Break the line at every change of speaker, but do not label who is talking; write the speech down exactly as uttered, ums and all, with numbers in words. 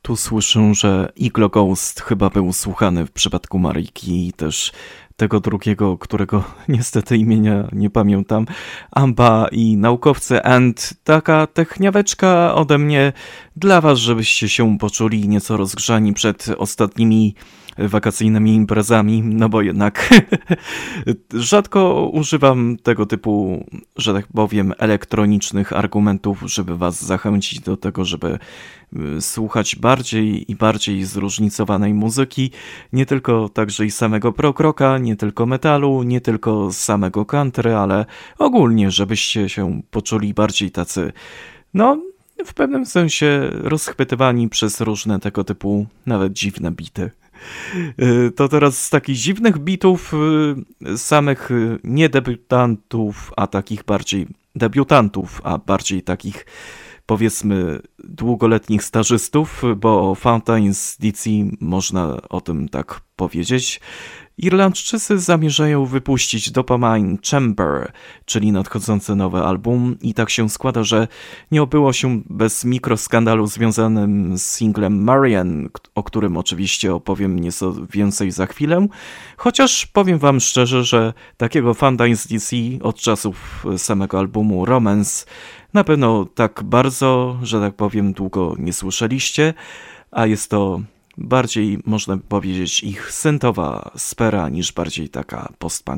Tu słyszę, że Iglo Ghost chyba był słuchany w przypadku Maryjki i też tego drugiego, którego niestety imienia nie pamiętam, Amba i naukowcy and taka techniaweczka ode mnie dla was, żebyście się poczuli nieco rozgrzani przed ostatnimi wakacyjnymi imprezami, no bo jednak rzadko używam tego typu, że tak powiem, elektronicznych argumentów, żeby was zachęcić do tego, żeby słuchać bardziej i bardziej zróżnicowanej muzyki, nie tylko także i samego prog rocka, nie tylko metalu, nie tylko samego country, ale ogólnie, żebyście się poczuli bardziej tacy, no w pewnym sensie rozchwytywani przez różne tego typu nawet dziwne bity. To teraz z takich dziwnych bitów samych nie debiutantów, a takich bardziej debiutantów, a bardziej takich powiedzmy długoletnich stażystów, bo Fountains D C można o tym tak powiedzieć. Irlandczycy zamierzają wypuścić Dopamine Chamber, czyli nadchodzący nowy album i tak się składa, że nie obyło się bez mikroskandalu związanym z singlem Marian, o którym oczywiście opowiem nieco więcej za chwilę, chociaż powiem wam szczerze, że takiego Fountains D C od czasów samego albumu Romance na pewno tak bardzo, że tak powiem, długo nie słyszeliście, a jest to bardziej, można powiedzieć, ich syntowa sfera niż bardziej taka post-punk.